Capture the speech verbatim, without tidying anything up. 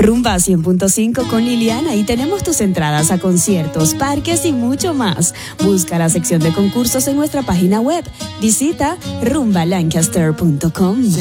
Rumba cien punto cinco con Liliana y tenemos tus entradas a conciertos, parques y mucho más. Busca la sección de concursos en nuestra página web. Visita rumba lancaster punto com.